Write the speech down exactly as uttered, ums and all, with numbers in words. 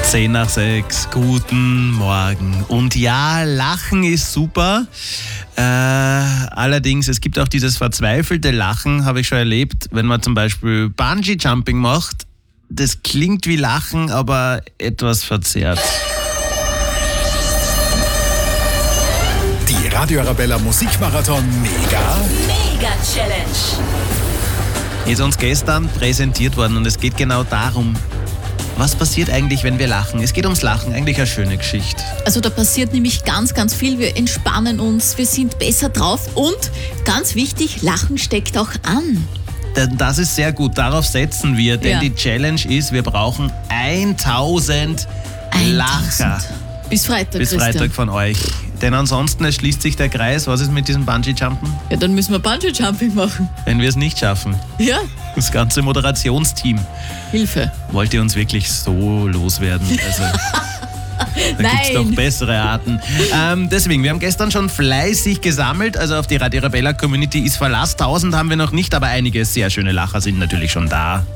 Zehn nach sechs, guten Morgen. Und ja, Lachen ist super. Äh, allerdings, es gibt auch dieses verzweifelte Lachen, habe ich schon erlebt, wenn man zum Beispiel Bungee-Jumping macht. Das klingt wie Lachen, aber etwas verzerrt. Die Radio Arabella Musikmarathon Mega Mega Challenge Ist uns gestern präsentiert worden und es geht genau darum, was passiert eigentlich, wenn wir lachen? Es geht ums Lachen, eigentlich eine schöne Geschichte. Also da passiert nämlich ganz, ganz viel. Wir entspannen uns, wir sind besser drauf und ganz wichtig, Lachen steckt auch an. Denn das ist sehr gut, darauf setzen wir, denn Ja. die Challenge ist, wir brauchen tausend Lacher Bis Freitag, bis Christian. Freitag von euch. Denn ansonsten erschließt sich der Kreis. Was ist mit diesem Bungee-Jumpen? Ja, dann müssen wir Bungee-Jumping machen. Wenn wir es nicht schaffen. Ja, Das ganze Moderationsteam. Hilfe. Wollt ihr uns wirklich so loswerden? Also, da gibt es doch Nein. bessere Arten. Ähm, deswegen, wir haben gestern schon fleißig gesammelt. Also auf die Radio Arabella Community ist Verlass. Tausend haben wir noch nicht, aber einige sehr schöne Lacher sind natürlich schon da.